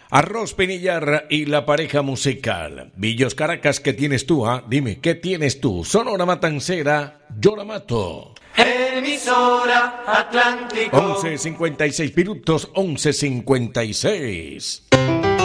Arroz Pinillar y la pareja musical. Villos Caracas, ¿qué tienes tú? Dime, ¿qué tienes tú? Sonora Matancera, yo la mato. Emisora Atlántico. 11:56 minutos, 11:56.